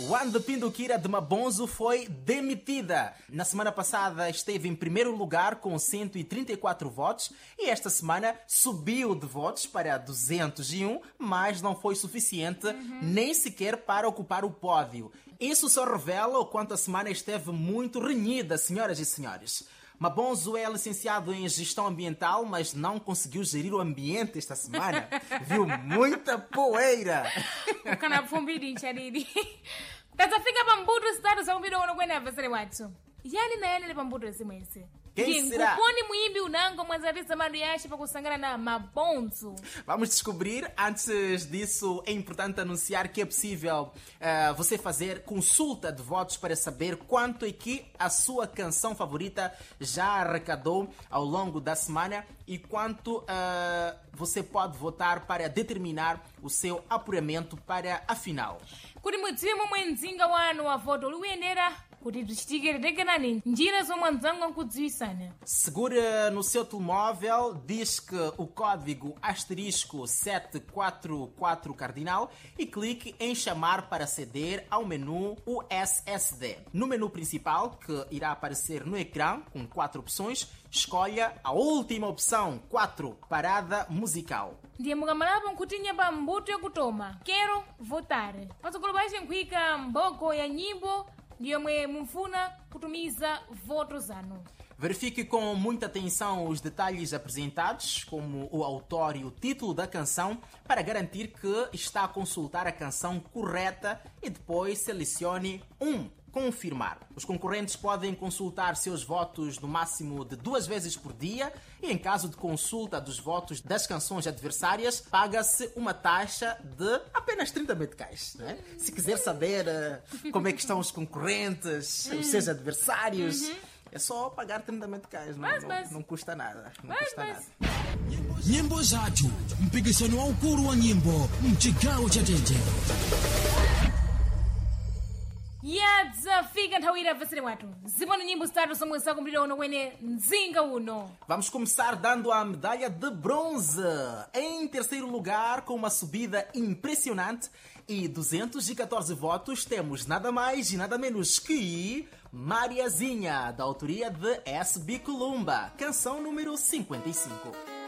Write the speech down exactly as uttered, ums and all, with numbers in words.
Wanda Pindukira de Mabonzo foi demitida. Na semana passada esteve em primeiro lugar com cento e trinta e quatro votos e esta semana subiu de votos para duzentos e um, mas não foi suficiente uhum. nem sequer para ocupar o pódio. Isso só revela o quanto a semana esteve muito renhida, senhoras e senhores. Mabonzo é licenciado em Gestão Ambiental, mas não conseguiu gerir o ambiente esta semana. Viu muita poeira. Kana fumbiri charidi. Tazafika pambuto statu za umbiro ono kwenda vasere watu. Yani na yani pambuto simwese. Quem será? Kuponi muimbi unango mwazarisa mariachi para kusangana na Mabonzo. Vamos descobrir. Antes disso, é importante anunciar que é possível uh, você fazer consulta de votos para saber quanto é que a sua canção favorita já arrecadou ao longo da semana e quanto uh, você pode votar para determinar o seu apuramento para a final. Kuti mudziwe momwe mzinga wanu wa voto uliuyendera kuti tichitike tekenani njira zomwe mdzangu ankudziwisana. Segura no seu telemóvel, diz que o código asterisco sete quatro quatro cardinal e clique em chamar para aceder ao menu U S S D. No menu principal, que irá aparecer no ecrã com quatro opções, escolha a última opção, quatro, parada musical. Ndiye mukamalapo nkutinya pa mbuto yakutoma quero votar patsogolo pace nkhuyika mbogo ya nyimbo ndiyomwe mumfuna kutumiza voto zanu. Verifique com muita atenção os detalhes apresentados, como o autor e o título da canção, para garantir que está a consultar a canção correta e depois selecione um. Confirmar. Os concorrentes podem consultar seus votos no máximo de duas vezes por dia e, em caso de consulta dos votos das canções adversárias, paga-se uma taxa de apenas trinta meticais. Né? Se quiser saber uh, como é que estão os concorrentes, os seus adversários, uhum. é só pagar trinta meticais. Não, mas, não, mas... não custa nada. Não mas, custa mas... nada. Nyimbo zatu, mpikisano waukuru wa nyimbo mchigawo cha Tete. Yadzafika nthawi ira vasere watu zipano nyimbo zitatu zomwe zakumbira uno kwene mzinga uno. Vamos começar dando a medalha de bronze. Em terceiro lugar, com uma subida impressionante e duzentos e catorze votos, temos nada mais e nada menos que Mariazinha, da autoria de S B Columba, canção número cinquenta e cinco.